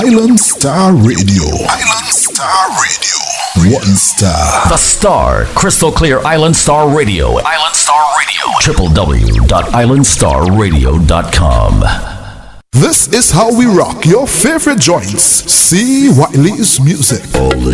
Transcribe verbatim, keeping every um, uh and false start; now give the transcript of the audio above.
Island Star Radio. Island Star Radio. One star. The Star, crystal clear Island Star Radio. Island Star Radio. w w w dot island star radio dot com. This is how we rock your favorite joints. C. Wiley's music.